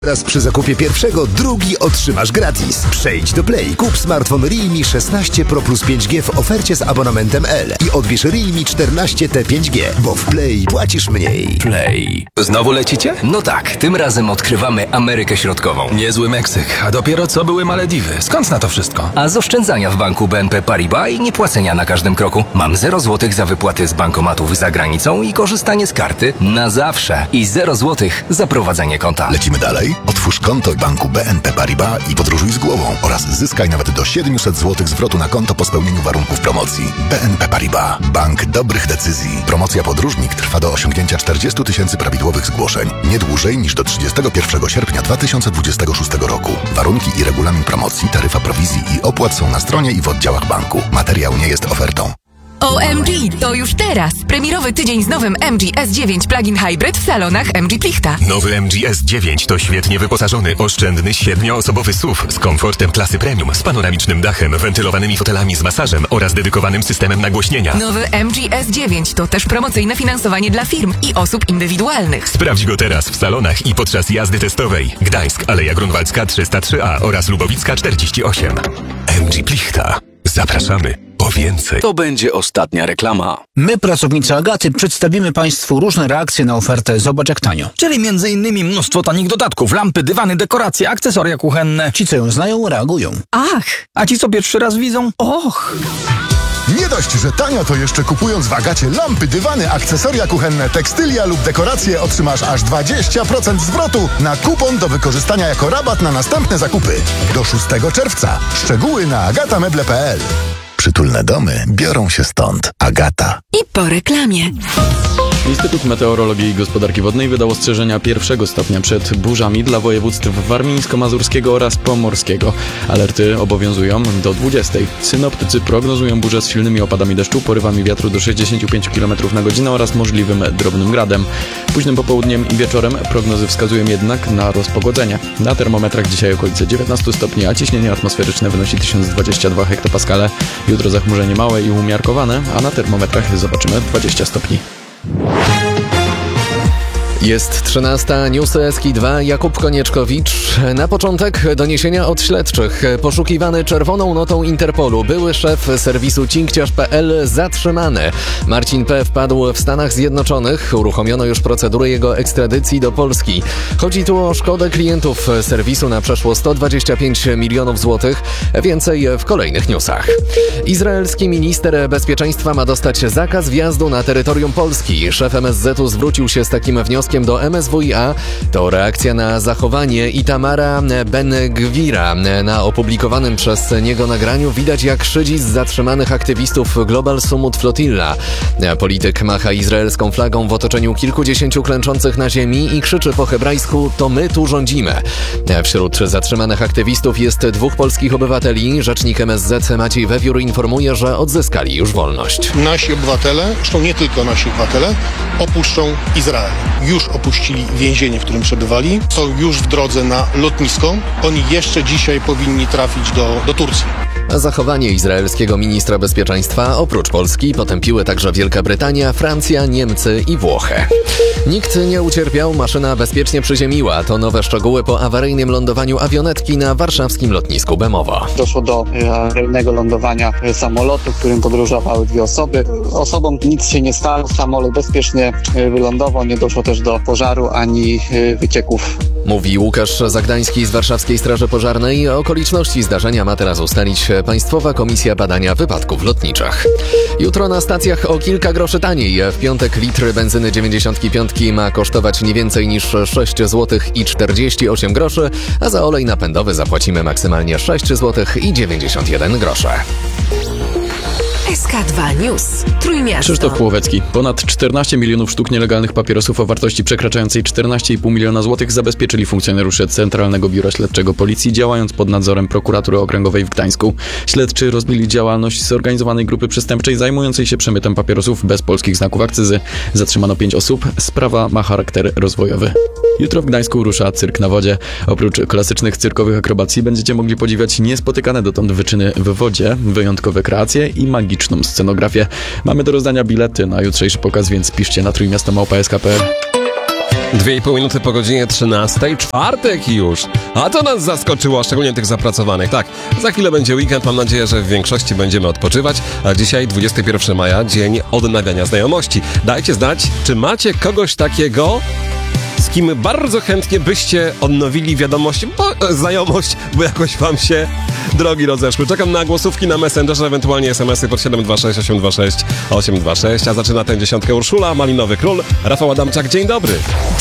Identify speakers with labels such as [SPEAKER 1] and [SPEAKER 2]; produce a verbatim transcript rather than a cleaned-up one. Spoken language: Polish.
[SPEAKER 1] Teraz przy zakupie pierwszego, drugi otrzymasz gratis. Przejdź do Play, kup smartfon Realme szesnaście Pro plus pięć G w ofercie z abonamentem L i odbierz Realme czternaście T pięć G, bo w Play płacisz mniej.
[SPEAKER 2] Play. Znowu lecicie? No tak, tym razem odkrywamy Amerykę Środkową.
[SPEAKER 3] Niezły Meksyk, a dopiero co były Malediwy. Skąd na to wszystko?
[SPEAKER 2] A z oszczędzania w banku B N P Paribas i niepłacenia na każdym kroku mam zero złotych za wypłaty z bankomatów za granicą i korzystanie z karty na zawsze. I zero złotych za prowadzenie konta.
[SPEAKER 4] Lecimy dalej? Otwórz konto w banku B N P Paribas i podróżuj z głową oraz zyskaj nawet do siedemset złotych zwrotu na konto po spełnieniu warunków promocji. B N P Paribas. Bank dobrych decyzji. Promocja Podróżnik trwa do osiągnięcia czterdziestu tysięcy prawidłowych zgłoszeń. Nie dłużej niż do trzydziestego pierwszego sierpnia dwa tysiące dwudziestego szóstego roku. Warunki i regulamin promocji, taryfa prowizji i opłat są na stronie i w oddziałach banku. Materiał nie jest ofertą.
[SPEAKER 5] O M G, to już teraz! Premierowy tydzień z nowym M G S dziewięć Plug-in Hybrid w salonach M G Plichta.
[SPEAKER 6] Nowy M G S dziewięć to świetnie wyposażony, oszczędny, siedmioosobowy S U V z komfortem klasy premium, z panoramicznym dachem, wentylowanymi fotelami z masażem oraz dedykowanym systemem nagłośnienia.
[SPEAKER 5] Nowy M G S dziewięć to też promocyjne finansowanie dla firm i osób indywidualnych.
[SPEAKER 6] Sprawdź go teraz w salonach i podczas jazdy testowej. Gdańsk, Aleja Grunwaldzka trzysta trzy A oraz Lubowicka czterdzieści osiem. M G Plichta. Zapraszamy po więcej.
[SPEAKER 7] To będzie ostatnia reklama.
[SPEAKER 8] My, pracownicy Agaty, przedstawimy Państwu różne reakcje na ofertę Zobacz jak tanio.
[SPEAKER 3] Czyli między innymi mnóstwo tanich dodatków, lampy, dywany, dekoracje, akcesoria kuchenne.
[SPEAKER 8] Ci, co ją znają, reagują.
[SPEAKER 5] Ach!
[SPEAKER 3] A ci, co pierwszy raz widzą? Och!
[SPEAKER 9] Nie dość, że tanio, to jeszcze kupując w Agacie lampy, dywany, akcesoria kuchenne, tekstylia lub dekoracje otrzymasz aż dwadzieścia procent zwrotu na kupon do wykorzystania jako rabat na następne zakupy. Do szóstego czerwca. Szczegóły na agatameble kropka p l.
[SPEAKER 4] Przytulne domy biorą się stąd. Agata.
[SPEAKER 5] I po reklamie.
[SPEAKER 10] Instytut Meteorologii i Gospodarki Wodnej wydał ostrzeżenia pierwszego stopnia przed burzami dla województw warmińsko-mazurskiego oraz pomorskiego. Alerty obowiązują do dwudziestej. Synoptycy prognozują burze z silnymi opadami deszczu, porywami wiatru do sześćdziesięciu pięciu kilometrów na godzinę oraz możliwym drobnym gradem. Późnym popołudniem i wieczorem prognozy wskazują jednak na rozpogodzenie. Na termometrach dzisiaj okolice dziewiętnaście stopni, a ciśnienie atmosferyczne wynosi tysiąc dwadzieścia dwa hektopaskale. Jutro zachmurzenie małe i umiarkowane, a na termometrach zobaczymy dwadzieścia stopni.
[SPEAKER 11] Jest trzynasta, newsy S K dwa, Jakub Konieczkowicz. Na początek doniesienia od śledczych. Poszukiwany czerwoną notą Interpolu były szef serwisu cinkciarz kropka p l zatrzymany. Marcin P. wpadł w Stanach Zjednoczonych. Uruchomiono już procedurę jego ekstradycji do Polski. Chodzi tu o szkodę klientów serwisu na przeszło sto dwadzieścia pięć milionów złotych. Więcej w kolejnych newsach. Izraelski minister bezpieczeństwa ma dostać zakaz wjazdu na terytorium Polski. Szef M S Z u zwrócił się z takim wnioskiem do M S W i A. To reakcja na zachowanie Itamara Ben-Gwira. Na opublikowanym przez niego nagraniu widać, jak szydzi z zatrzymanych aktywistów Global Summit Flotilla. Polityk macha izraelską flagą w otoczeniu kilkudziesięciu klęczących na ziemi i krzyczy po hebrajsku: to my tu rządzimy. Wśród zatrzymanych aktywistów jest dwóch polskich obywateli. Rzecznik M S Z Maciej Wewiór informuje, że odzyskali już wolność.
[SPEAKER 12] Nasi obywatele, zresztą nie tylko nasi obywatele, opuszczą Izrael. Już opuścili więzienie, w którym przebywali. Są już w drodze na lotnisko. Oni jeszcze dzisiaj powinni trafić do, do Turcji.
[SPEAKER 11] Zachowanie izraelskiego ministra bezpieczeństwa oprócz Polski potępiły także Wielka Brytania, Francja, Niemcy i Włochy. Nikt nie ucierpiał, maszyna bezpiecznie przyziemiła. To nowe szczegóły po awaryjnym lądowaniu awionetki na warszawskim lotnisku Bemowo.
[SPEAKER 13] Doszło do awaryjnego lądowania samolotu, w którym podróżowały dwie osoby. Osobom nic się nie stało, samolot bezpiecznie wylądował, nie doszło też do pożaru ani wycieków.
[SPEAKER 11] Mówi Łukasz Zagdański z Warszawskiej Straży Pożarnej. Okoliczności zdarzenia ma teraz ustalić Państwowa Komisja Badania Wypadków Lotniczych. Jutro na stacjach o kilka groszy taniej. W piątek litr benzyny dziewięćdziesiątki piątki ma kosztować nie więcej niż sześć złotych i czterdzieści osiem groszy, a za olej napędowy zapłacimy maksymalnie sześć złotych i dziewięćdziesiąt jeden groszy.
[SPEAKER 5] S K dwa News. Trójmiasto.
[SPEAKER 10] Krzysztof Płowecki. Ponad czternaście milionów sztuk nielegalnych papierosów o wartości przekraczającej czternaście i pół miliona złotych zabezpieczyli funkcjonariusze Centralnego Biura Śledczego Policji, działając pod nadzorem Prokuratury Okręgowej w Gdańsku. Śledczy rozbili działalność zorganizowanej grupy przestępczej zajmującej się przemytem papierosów bez polskich znaków akcyzy. Zatrzymano pięć osób. Sprawa ma charakter rozwojowy. Jutro w Gdańsku rusza Cyrk na wodzie. Oprócz klasycznych cyrkowych akrobacji będziecie mogli podziwiać niespotykane dotąd wyczyny w wodzie, wyjątkowe kreacje i magiczną scenografię. Mamy do rozdania bilety na jutrzejszy pokaz, więc piszcie na trójmiasto małpa s k kropka p l.
[SPEAKER 14] Dwie i pół minuty po godzinie trzynastej, czwartek już. A to nas zaskoczyło, szczególnie tych zapracowanych. Tak, za chwilę będzie weekend, mam nadzieję, że w większości będziemy odpoczywać. A dzisiaj dwudziestego pierwszego maja, dzień odnawiania znajomości. Dajcie znać, czy macie kogoś takiego, z kim bardzo chętnie byście odnowili wiadomość, bo, e, znajomość, bo jakoś wam się drogi rozeszły. Czekam na głosówki na Messengerze, ewentualnie es em esy pod siedem dwa sześć osiem dwa sześć osiem dwa sześć, a zaczyna tę dziesiątkę Urszula, Malinowy Król, Rafał Adamczak, dzień dobry.